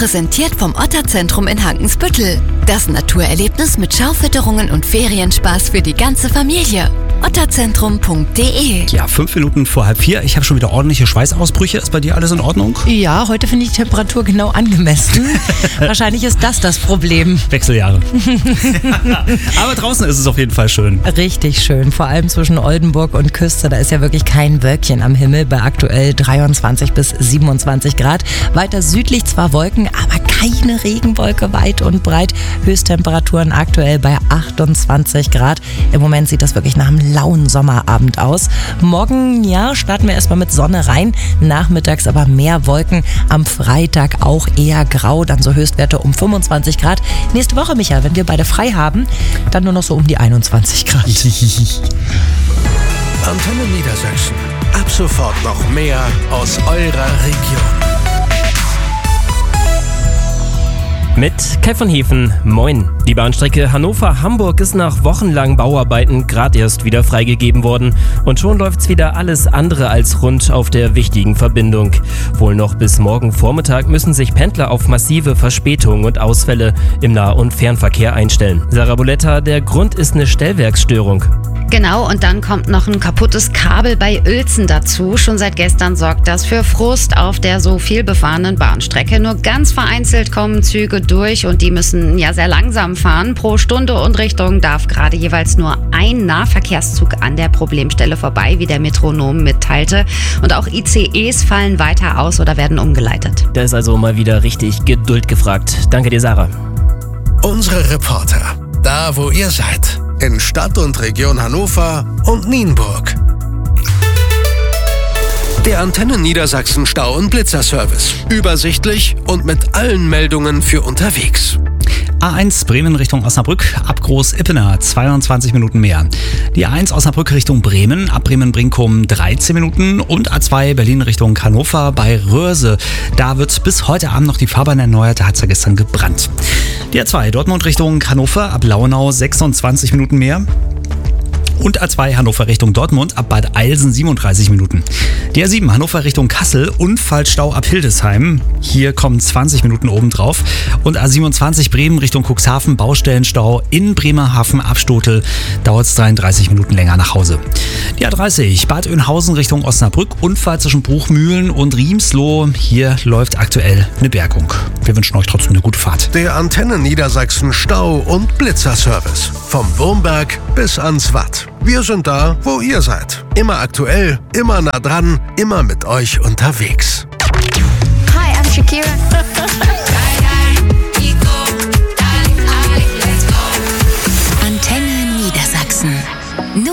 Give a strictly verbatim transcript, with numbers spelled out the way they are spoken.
präsentiert vom Otterzentrum in Hankensbüttel. Das Naturerlebnis mit Schaufütterungen und Ferienspaß für die ganze Familie. otterzentrum punkt de. Ja, fünf Minuten vor halb vier. Ich habe schon wieder ordentliche Schweißausbrüche. Ist bei dir alles in Ordnung? Ja, heute finde ich die Temperatur genau angemessen. Wahrscheinlich ist das das Problem. Wechseljahre. Aber draußen ist es auf jeden Fall schön. Richtig schön. Vor allem zwischen Oldenburg und Küste. Da ist ja wirklich kein Wölkchen am Himmel. Bei aktuell dreiundzwanzig bis siebenundzwanzig Grad. Weiter südlich zwar Wolken, aber keine Regenwolke weit und breit. Höchsttemperaturen aktuell bei achtundzwanzig Grad. Im Moment sieht das wirklich nach einem lauen Sommerabend aus. Morgen, ja, starten wir erstmal mit Sonne rein. Nachmittags aber mehr Wolken. Am Freitag auch eher grau. Dann so Höchstwerte um fünfundzwanzig Grad. Nächste Woche, Micha, wenn wir beide frei haben, dann nur noch so um die einundzwanzig Grad. Antenne Niedersachsen. Ab sofort noch mehr aus eurer Region. Mit Kai von Hefen, moin. Die Bahnstrecke Hannover-Hamburg ist nach wochenlangen Bauarbeiten gerade erst wieder freigegeben worden. Und schon läuft's wieder alles andere als rund auf der wichtigen Verbindung. Wohl noch bis morgen Vormittag müssen sich Pendler auf massive Verspätungen und Ausfälle im Nah- und Fernverkehr einstellen. Sarah Boletta, der Grund ist eine Stellwerksstörung. Genau, und dann kommt noch ein kaputtes Kabel bei Uelzen dazu. Schon seit gestern sorgt das für Frust auf der so viel befahrenen Bahnstrecke. Nur ganz vereinzelt kommen Züge durch und die müssen ja sehr langsam fahren. Pro Stunde und Richtung darf gerade jeweils nur ein Nahverkehrszug an der Problemstelle vorbei, wie der Metronom mitteilte. Und auch I C Es fallen weiter aus oder werden umgeleitet. Da ist also mal wieder richtig Geduld gefragt. Danke dir, Sarah. Unsere Reporter, da wo ihr seid. In Stadt und Region Hannover und Nienburg. Der Antenne Niedersachsen Stau- und Blitzerservice. Übersichtlich und mit allen Meldungen für unterwegs. A eins Bremen Richtung Osnabrück, ab Groß-Ippener, zweiundzwanzig Minuten mehr. Die A eins Osnabrück Richtung Bremen, ab Bremen-Brinkum dreizehn Minuten. Und A zwei Berlin Richtung Hannover bei Röhrse. Da wird bis heute Abend noch die Fahrbahn erneuert, da hat es ja gestern gebrannt. Die A zwei Dortmund Richtung Hannover, ab Launau sechsundzwanzig Minuten mehr. Und A zwei Hannover Richtung Dortmund, ab Bad Eilsen siebenunddreißig Minuten. Die A sieben Hannover Richtung Kassel, Unfallstau ab Hildesheim. Hier kommen zwanzig Minuten obendrauf. Und A siebenundzwanzig Bremen Richtung Cuxhaven, Baustellenstau in Bremerhaven, Abstotel. Dauert es dreiunddreißig Minuten länger nach Hause. Die A dreißig Bad Oeynhausen Richtung Osnabrück, Unfall zwischen Bruchmühlen und Riemsloh. Hier läuft aktuell eine Bergung. Wir wünschen euch trotzdem eine gute Fahrt. Der Antenne Niedersachsen Stau- und Blitzerservice. Vom Wurmberg bis ans Watt. Wir sind da, wo ihr seid. Immer aktuell, immer nah dran, immer mit euch unterwegs. Hi, I'm Shakira.